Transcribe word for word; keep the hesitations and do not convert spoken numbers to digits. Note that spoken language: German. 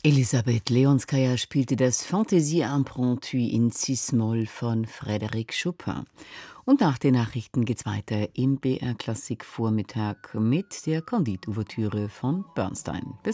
Elisabeth Leonskaya spielte das Fantaisie impromptue in Cis-Moll von Frédéric Chopin. Und nach den Nachrichten geht's weiter im B R Klassik Vormittag mit der Candide-Ouvertüre von Bernstein. Bis